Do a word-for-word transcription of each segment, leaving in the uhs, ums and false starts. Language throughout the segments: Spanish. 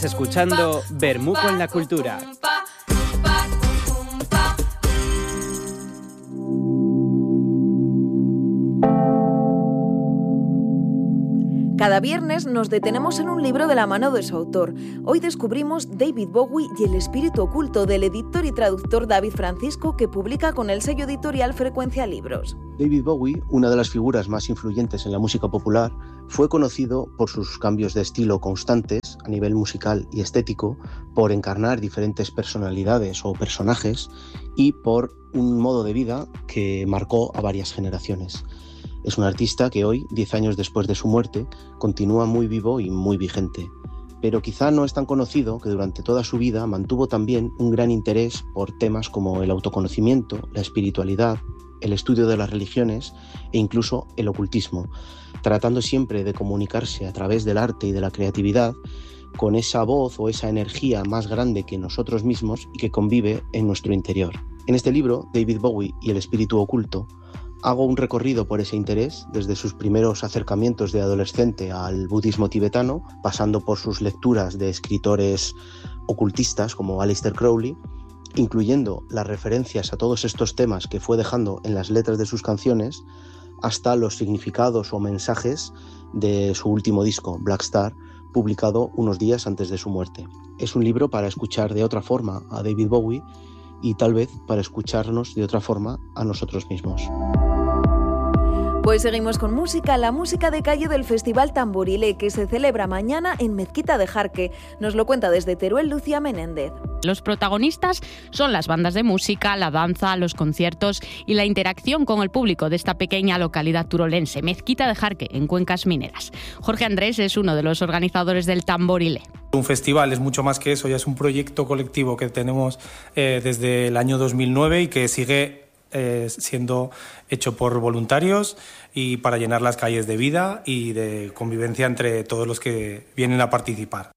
Escuchando Bermú con la Cultura. Cada viernes nos detenemos en un libro de la mano de su autor. Hoy descubrimos David Bowie y el espíritu oculto del editor y traductor David Francisco, que publica con el sello editorial Frecuencia Libros. David Bowie, una de las figuras más influyentes en la música popular, fue conocido por sus cambios de estilo constantes a nivel musical y estético, por encarnar diferentes personalidades o personajes y por un modo de vida que marcó a varias generaciones. Es un artista que hoy, diez años después de su muerte, continúa muy vivo y muy vigente. Pero quizá no es tan conocido que durante toda su vida mantuvo también un gran interés por temas como el autoconocimiento, la espiritualidad, el estudio de las religiones e incluso el ocultismo, tratando siempre de comunicarse a través del arte y de la creatividad con esa voz o esa energía más grande que nosotros mismos y que convive en nuestro interior. En este libro, David Bowie y el espíritu oculto, hago un recorrido por ese interés, desde sus primeros acercamientos de adolescente al budismo tibetano, pasando por sus lecturas de escritores ocultistas como Aleister Crowley, incluyendo las referencias a todos estos temas que fue dejando en las letras de sus canciones, hasta los significados o mensajes de su último disco, Black Star, publicado unos días antes de su muerte. Es un libro para escuchar de otra forma a David Bowie y tal vez para escucharnos de otra forma a nosotros mismos. Pues seguimos con música, la música de calle del Festival Tamborilé, que se celebra mañana en Mezquita de Jarque. Nos lo cuenta desde Teruel Lucía Menéndez. Los protagonistas son las bandas de música, la danza, los conciertos y la interacción con el público de esta pequeña localidad turolense, Mezquita de Jarque, en Cuencas Mineras. Jorge Andrés es uno de los organizadores del Tamborilé. Un festival es mucho más que eso, ya es un proyecto colectivo que tenemos eh, desde el año dos mil nueve y que sigue eh, siendo hecho por voluntarios y para llenar las calles de vida y de convivencia entre todos los que vienen a participar.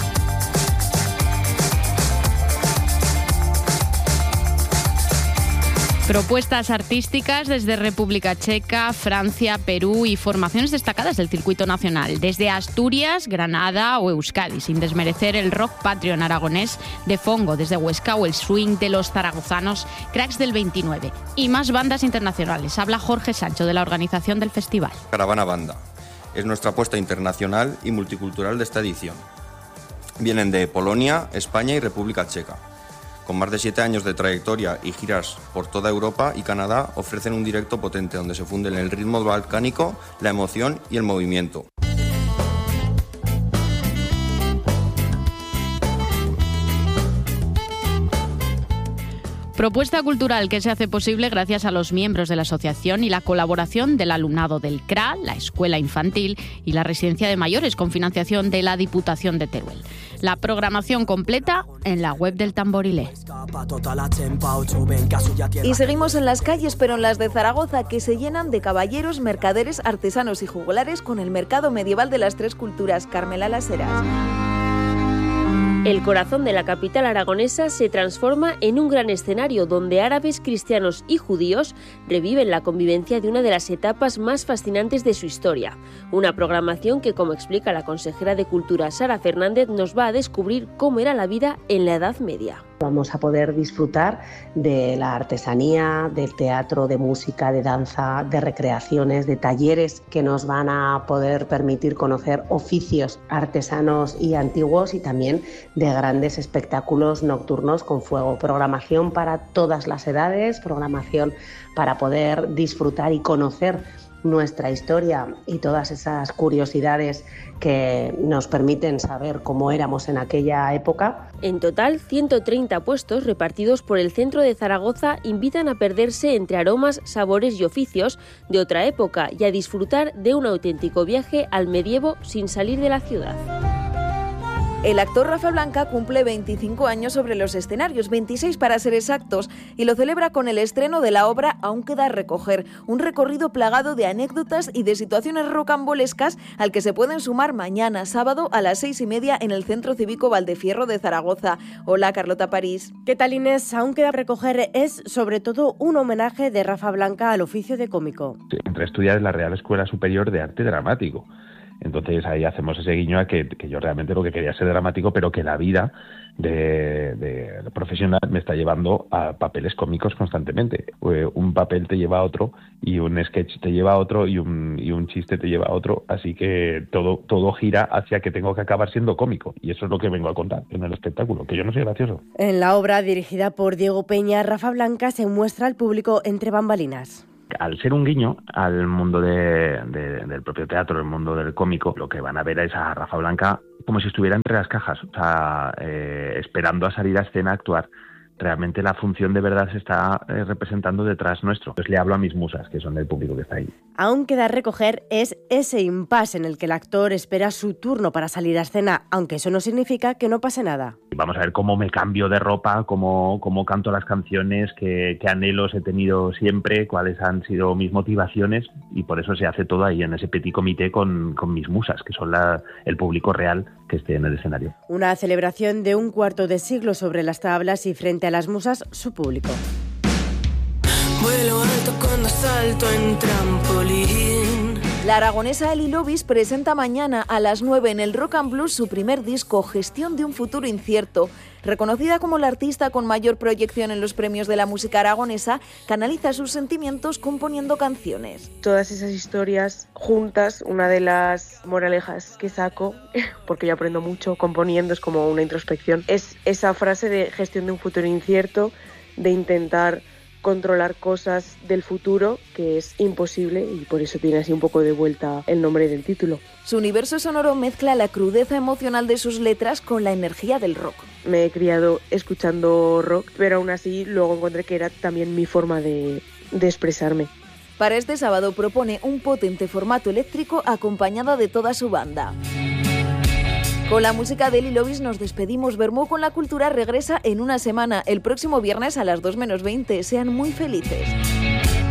Propuestas artísticas desde República Checa, Francia, Perú y formaciones destacadas del circuito nacional, desde Asturias, Granada o Euskadi, sin desmerecer el rock patrio aragonés de Fongo desde Huesca o el swing de los zaragozanos Cracks del veintinueve. Y más bandas internacionales. Habla Jorge Sancho de la organización del festival. Caravana Banda es nuestra apuesta internacional y multicultural de esta edición. Vienen de Polonia, España y República Checa. Con más de siete años de trayectoria y giras por toda Europa y Canadá, ofrecen un directo potente donde se funden el ritmo balcánico, la emoción y el movimiento. Propuesta cultural que se hace posible gracias a los miembros de la asociación y la colaboración del alumnado del C R A, la Escuela Infantil y la Residencia de Mayores con financiación de la Diputación de Teruel. La programación completa en la web del Tamborilé. Y seguimos en las calles, pero en las de Zaragoza, que se llenan de caballeros, mercaderes, artesanos y juglares con el mercado medieval de las tres culturas. Carmela Las Heras. El corazón de la capital aragonesa se transforma en un gran escenario donde árabes, cristianos y judíos reviven la convivencia de una de las etapas más fascinantes de su historia. Una programación que, como explica la consejera de Cultura Sara Fernández, nos va a descubrir cómo era la vida en la Edad Media. Vamos a poder disfrutar de la artesanía, del teatro, de música, de danza, de recreaciones, de talleres que nos van a poder permitir conocer oficios artesanos y antiguos y también de grandes espectáculos nocturnos con fuego. Programación para todas las edades, programación para poder disfrutar y conocer nuestra historia y todas esas curiosidades que nos permiten saber cómo éramos en aquella época. En total, ciento treinta puestos repartidos por el centro de Zaragoza invitan a perderse entre aromas, sabores y oficios de otra época y a disfrutar de un auténtico viaje al medievo sin salir de la ciudad. El actor Rafa Blanca cumple veinticinco años sobre los escenarios, veintiséis para ser exactos, y lo celebra con el estreno de la obra Aún queda recoger, un recorrido plagado de anécdotas y de situaciones rocambolescas al que se pueden sumar mañana, sábado, a las seis y media en el Centro Cívico Valdefierro de Zaragoza. Hola, Carlota París. ¿Qué tal, Inés? Aún queda recoger es, sobre todo, un homenaje de Rafa Blanca al oficio de cómico. Entré a estudiar en la Real Escuela Superior de Arte Dramático. Entonces ahí hacemos ese guiño a que, que yo realmente lo que quería ser dramático, pero que la vida de, de profesional me está llevando a papeles cómicos constantemente. Un papel te lleva a otro y un sketch te lleva a otro y un, y un chiste te lleva a otro, así que todo, todo gira hacia que tengo que acabar siendo cómico, y eso es lo que vengo a contar en el espectáculo, que yo no soy gracioso. En la obra, dirigida por Diego Peña, Rafa Blanca se muestra al público entre bambalinas. Al ser un guiño al mundo de, de, del propio teatro, el mundo del cómico, lo que van a ver es a Rafa Blanca como si estuviera entre las cajas, o sea, eh, esperando a salir a escena a actuar. Realmente la función de verdad se está eh, representando detrás nuestro. Pues le hablo a mis musas, que son el público que está ahí. Aún queda recoger es ese impasse en el que el actor espera su turno para salir a escena, aunque eso no significa que no pase nada. Vamos a ver cómo me cambio de ropa, cómo, cómo canto las canciones, qué, qué anhelos he tenido siempre, cuáles han sido mis motivaciones, y por eso se hace todo ahí en ese petit comité con, con mis musas, que son la, el público real que esté en el escenario. Una celebración de un cuarto de siglo sobre las tablas y frente a las musas, su público. Vuelo alto cuando salto en trampolín. La aragonesa Eli Lovis presenta mañana a las nueve en el Rock and Blues su primer disco, Gestión de un futuro incierto. Reconocida como la artista con mayor proyección en los premios de la música aragonesa, canaliza sus sentimientos componiendo canciones. Todas esas historias juntas, una de las moralejas que saco, porque yo aprendo mucho componiendo, es como una introspección, es esa frase de gestión de un futuro incierto, de intentar controlar cosas del futuro, que es imposible, y por eso tiene así un poco de vuelta el nombre del título. Su universo sonoro mezcla la crudeza emocional de sus letras con la energía del rock. Me he criado escuchando rock, pero aún así luego encontré que era también mi forma de, de expresarme. Para este sábado propone un potente formato eléctrico acompañado de toda su banda. Con la música de Eli Lovis nos despedimos. Vermú con la Cultura regresa en una semana, el próximo viernes a las dos menos veinte. Sean muy felices.